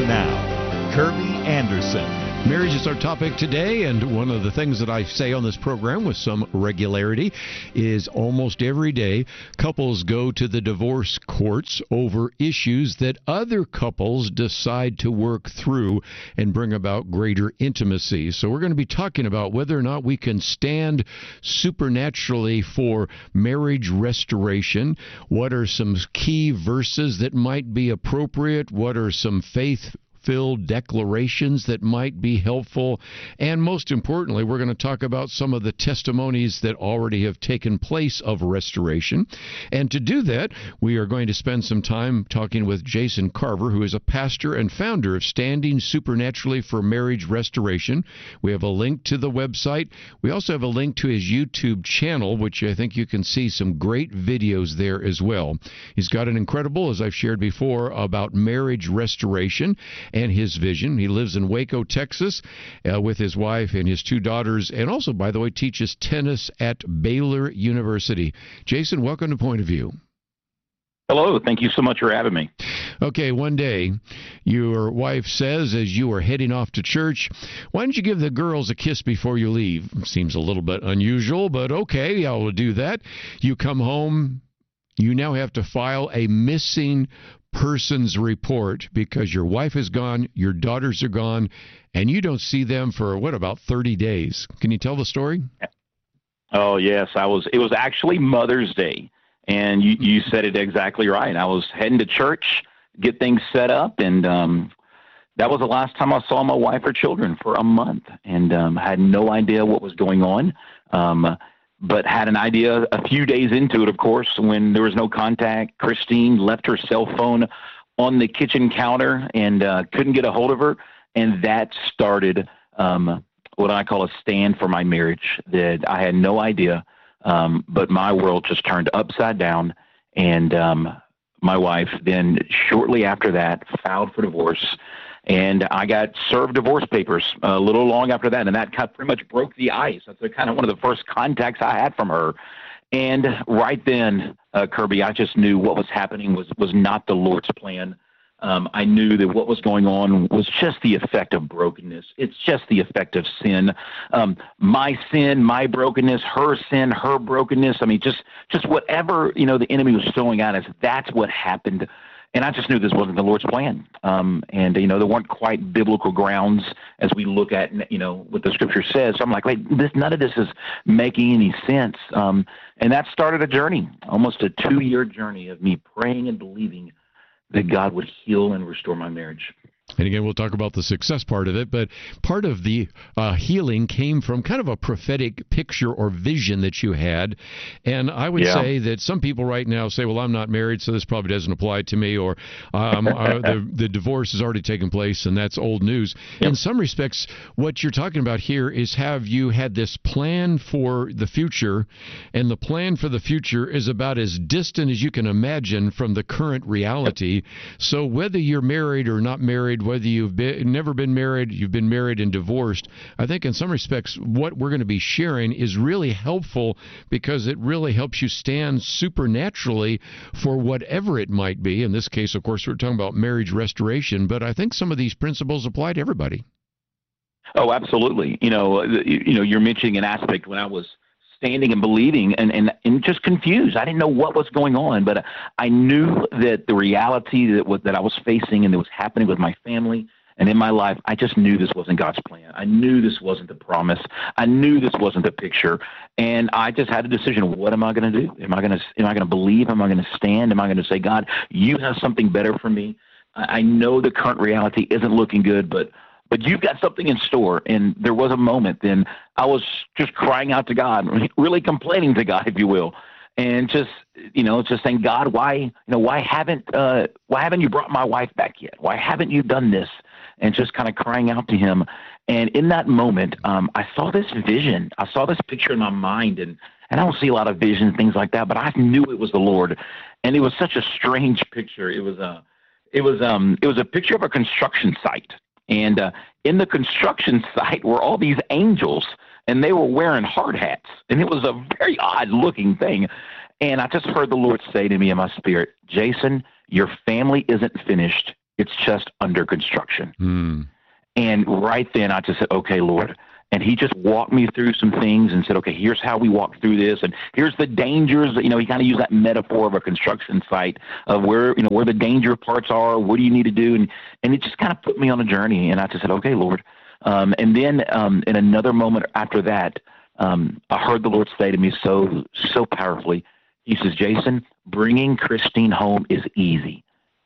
Now, Kirby Anderson. Marriage is our topic today, and one of the things that I say on this program with some regularity is almost every day couples go to the divorce courts over issues that other couples decide to work through and bring about greater intimacy. So we're going to be talking about whether or not we can stand supernaturally for marriage restoration. What are some key verses that might be appropriate? What are some faith-filled declarations that might be helpful? And most importantly, we're going to talk about some of the testimonies that already have taken place of restoration. And to do that, we are going to spend some time talking with Jason Carver, who is a pastor and founder of Standing Supernaturally for Marriage Restoration. We have a link to the website. We also have a link to his YouTube channel, which I think you can see some great videos there as well. He's got an incredible, as I've shared before, about marriage restoration and his vision. He lives in Waco, Texas, with his wife and his two daughters, and also, by the way, teaches tennis at Baylor University. Jason, welcome to Point of View. Hello. Thank you so much for having me. Okay, one day, your wife says, as you are heading off to church, why don't you give the girls a kiss before you leave? Seems a little bit unusual, but okay, I will do that. You come home. You now have to file a missing person's report because your wife is gone, your daughters are gone, and you don't see them for, about 30 days. Can you tell the story? Oh, yes. It was actually Mother's Day, and you said it exactly right. I was heading to church, get things set up, and that was the last time I saw my wife or children for a month, and had no idea what was going on. But had an idea a few days into it, of course, when there was no contact. Christine left her cell phone on the kitchen counter and couldn't get a hold of her. And that started what I call a stand for my marriage, that I had no idea. But my world just turned upside down. And my wife then shortly after that filed for divorce. And I got served divorce papers a little long after that, and that pretty much broke the ice. That's kind of one of the first contacts I had from her. And right then, Kirby, I just knew what was happening was not the Lord's plan. I knew that what was going on was just the effect of brokenness. It's just the effect of sin. My sin, my brokenness, her sin, her brokenness. I mean, just whatever, the enemy was throwing at us, that's what happened. And I just knew this wasn't the Lord's plan. And there weren't quite biblical grounds as we look at, what the Scripture says. So I'm like, wait, none of this is making any sense. And that started a journey, almost a 2-year journey of me praying and believing that God would heal and restore my marriage. And again, we'll talk about the success part of it, but part of the healing came from kind of a prophetic picture or vision that you had. And I would say that some people right now say, well, I'm not married, so this probably doesn't apply to me, or the divorce has already taken place, and that's old news. Yep. In some respects, what you're talking about here is, have you had this plan for the future, and the plan for the future is about as distant as you can imagine from the current reality. So whether you're married or not married, whether you've never been married, you've been married and divorced, I think in some respects what we're going to be sharing is really helpful, because it really helps you stand supernaturally for whatever it might be. In this case, of course, we're talking about marriage restoration, but I think some of these principles apply to everybody. Oh, absolutely. You're mentioning an aspect when I was standing and believing and just confused. I didn't know what was going on, but I knew that the reality that I was facing and that was happening with my family and in my life, I just knew this wasn't God's plan. I knew this wasn't the promise. I knew this wasn't the picture. And I just had a decision. What am I going to do? Am I going to believe? Am I going to stand? Am I going to say, God, you have something better for me? I know the current reality isn't looking good, but you've got something in store. And there was a moment then I was just crying out to God, really complaining to God, if you will, and just saying, God, why haven't you brought my wife back yet? Why haven't you done this? And just kind of crying out to him. And in that moment, I saw this vision. I saw this picture in my mind, and I don't see a lot of vision, things like that, but I knew it was the Lord. And it was such a strange picture. It was a picture of a construction site. And in the construction site were all these angels, and they were wearing hard hats. And it was a very odd-looking thing. And I just heard the Lord say to me in my spirit, Jason, your family isn't finished. It's just under construction. Hmm. And right then I just said, okay, Lord. And he just walked me through some things and said, okay, here's how we walk through this. And here's the dangers. He kind of used that metaphor of a construction site of where the danger parts are. What do you need to do? And it just kind of put me on a journey. And I just said, okay, Lord. And then in another moment after that, I heard the Lord say to me so powerfully, he says, Jason, bringing Christine home is easy.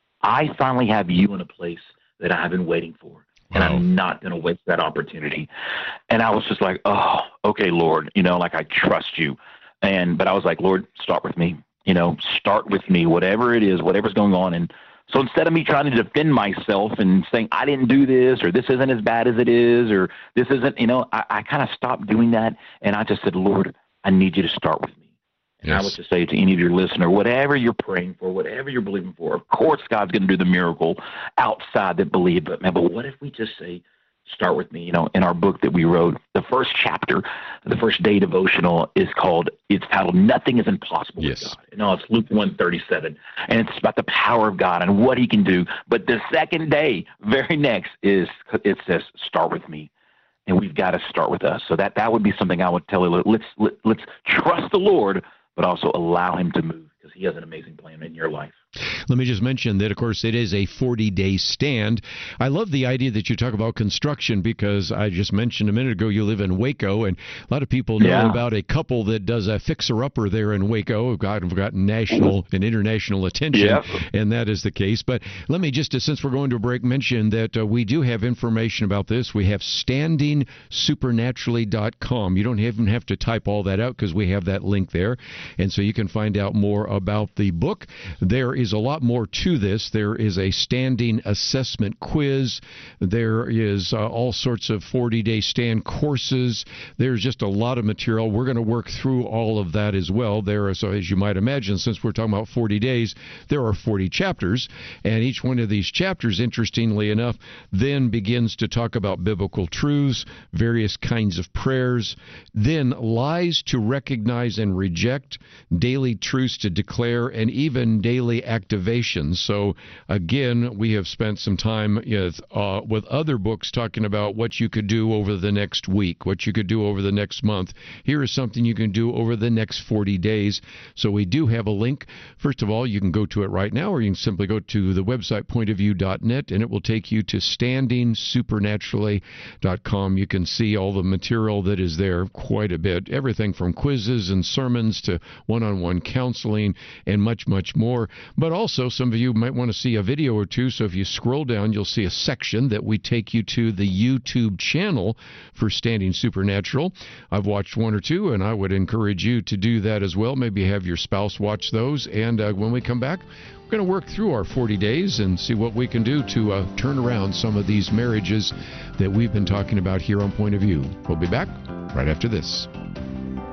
I finally have you in a place that I've been waiting for. And I'm not going to waste that opportunity. And I was just like, oh, okay, Lord, I trust you. But I was like, Lord, start with me, start with me, whatever it is, whatever's going on. And so instead of me trying to defend myself and saying, I didn't do this, or this isn't as bad as it is, or this isn't, I kind of stopped doing that. And I just said, Lord, I need you to start with me. And I would just say to any of your listener, whatever you're praying for, whatever you're believing for, of course God's going to do the miracle outside that believe. But what if we just say, start with me? In our book that we wrote, the first chapter, the first day devotional it's titled "Nothing is Impossible with God." It's Luke 1:37, and it's about the power of God and what He can do. But the second day, very next, it says, "Start with me." And we've got to start with us. So that would be something I would tell you. Let's trust the Lord, but also allow Him to move, because He has an amazing plan in your life. Let me just mention that, of course, it is a 40-day stand. I love the idea that you talk about construction, because I just mentioned a minute ago you live in Waco, and a lot of people know about a couple that does a fixer-upper there in Waco. We've got national and international attention, and that is the case. But let me just, since we're going to a break, mention that we do have information about this. We have standingsupernaturally.com. You don't even have to type all that out, because we have that link there, and so you can find out more about the book. There is a lot more to this. There is a standing assessment quiz. There is all sorts of 40-day stand courses. There's just a lot of material. We're going to work through all of that as well. So as you might imagine, since we're talking about 40 days, there are 40 chapters, and each one of these chapters, interestingly enough, then begins to talk about biblical truths, various kinds of prayers, then lies to recognize and reject, daily truths to declare, and even daily activation. So again, we have spent some time with other books talking about what you could do over the next week, what you could do over the next month. Here is something you can do over the next 40 days. So we do have a link. First of all, you can go to it right now, or you can simply go to the website pointofview.net, and it will take you to standingsupernaturally.com. You can see all the material that is there, quite a bit, everything from quizzes and sermons to one-on-one counseling and much, much more. But also, some of you might want to see a video or two, so if you scroll down, you'll see a section that we take you to the YouTube channel for Standing Supernatural. I've watched one or two, and I would encourage you to do that as well. Maybe have your spouse watch those, and when we come back, we're going to work through our 40 days and see what we can do to turn around some of these marriages that we've been talking about here on Point of View. We'll be back right after this.